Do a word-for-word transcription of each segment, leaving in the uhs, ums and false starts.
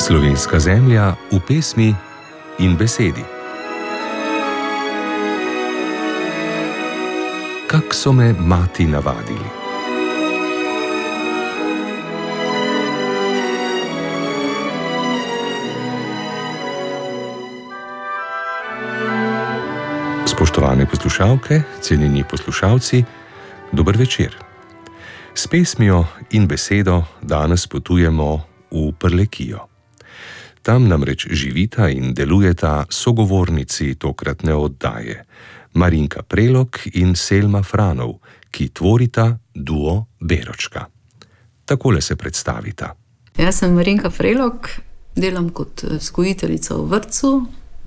Slovenska zemlja v pesmi in besedi. Kak so me mati navadili. Spoštovane poslušalke, cenjeni poslušalci, dober večer. S pesmijo in besedo danes potujemo v Prlekijo. Tam namreč živita in delujeta sogovornici tokratne oddaje, Marinka Prelog in Selma Franov, ki tvorita duo Beročka. Takole se predstavita. Jaz sem Marinka Prelog, delam kot vzgojiteljica v vrtcu.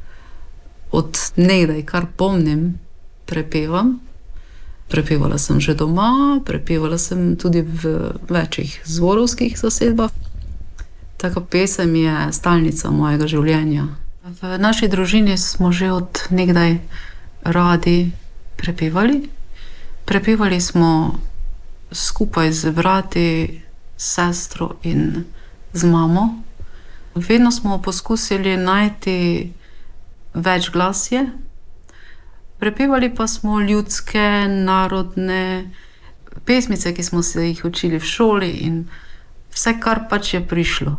Od nekdaj, kar pomnim, prepevam. Prepevala sem že doma, prepevala sem tudi v večjih zborovskih zasedbah. Taka pesem je stalnica mojega življenja. V naši družini smo že od nekdaj radi prepevali. Prepevali smo skupaj z brati, sestro in z mamo. Vedno smo poskusili najti več glasje. Prepevali pa smo ljudske, narodne pesmice, ki smo se jih učili v šoli in vse, kar pač je prišlo.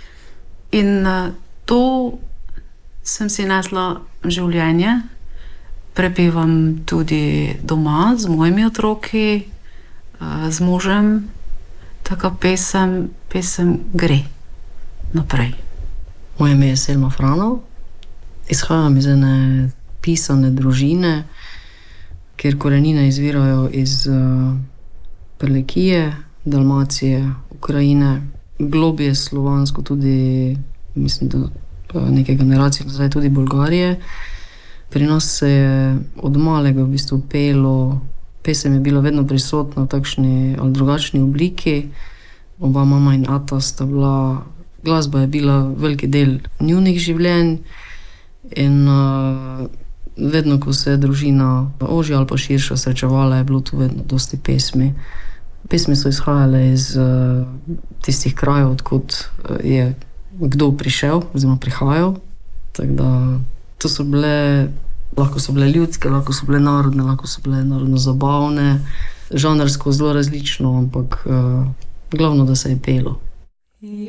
In to sem si nesla v življenje. Prepevam tudi doma z mojimi otroki, z možem. Taka pesem, pesem gre naprej. Moje ime je Selma Franov. Izhajam iz ene pisane družine, kjer korenine izvirajo iz uh, Prlekije, Dalmacije, Ukrajine, globje slovansko tudi, mislim, da nekaj generacij nazaj tudi Bolgarije. Pri nas se je od malega v bistvu pelo, pesem je bila vedno prisotna v takšni ali drugačni obliki. Oba mama in ata sta bila, glasba je bila veliki del njunih življenj. In uh, vedno, ko se je družina ožja ali pa širša srečevala, je bilo tu vedno dosti pesmi. Pesmi so izhajale iz uh, tistih krajev, odkot je kdo prišel oziroma prihajal. Tako da to so bile, lahko so bile ljudske, lahko so bile narodne, lahko so bile narodno zabavne, žanrsko zelo različno, ampak uh, glavno, da se je pelo.